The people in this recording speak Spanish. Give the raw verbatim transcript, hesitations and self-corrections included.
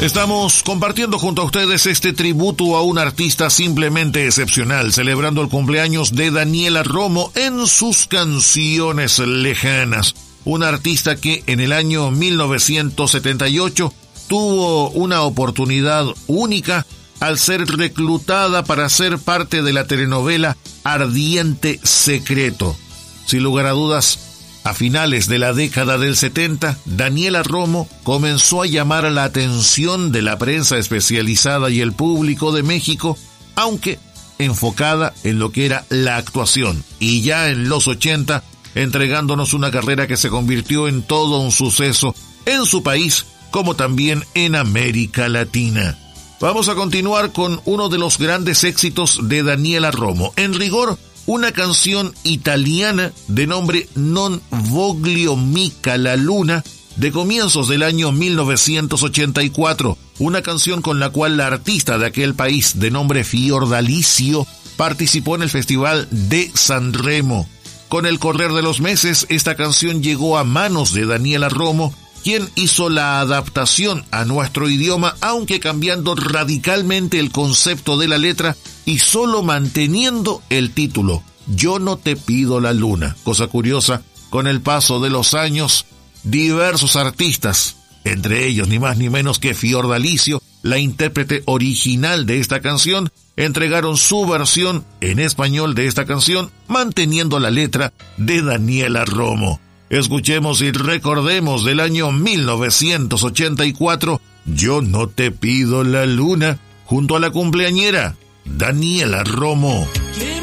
Estamos compartiendo junto a ustedes este tributo a un artista simplemente excepcional, celebrando el cumpleaños de Daniela Romo en sus canciones lejanas. Un artista que en el año mil novecientos setenta y ocho tuvo una oportunidad única al ser reclutada para ser parte de la telenovela Ardiente Secreto. Sin lugar a dudas, a finales de la década del setenta, Daniela Romo comenzó a llamar la atención de la prensa especializada y el público de México, aunque enfocada en lo que era la actuación, y ya en los ochenta, entregándonos una carrera que se convirtió en todo un suceso en su país, como también en América Latina. Vamos a continuar con uno de los grandes éxitos de Daniela Romo. En rigor, una canción italiana de nombre Non voglio mica la luna, de comienzos del año mil novecientos ochenta y cuatro, una canción con la cual la artista de aquel país de nombre Fiordalicio participó en el Festival de Sanremo. Con el correr de los meses, esta canción llegó a manos de Daniela Romo, quien hizo la adaptación a nuestro idioma, aunque cambiando radicalmente el concepto de la letra y solo manteniendo el título, Yo no te pido la luna. Cosa curiosa, con el paso de los años, diversos artistas, entre ellos ni más ni menos que Fiordalicio, la intérprete original de esta canción, entregaron su versión en español de esta canción, manteniendo la letra de Daniela Romo. Escuchemos y recordemos del año mil novecientos ochenta y cuatro, Yo no te pido la luna, junto a la cumpleañera Daniela Romo.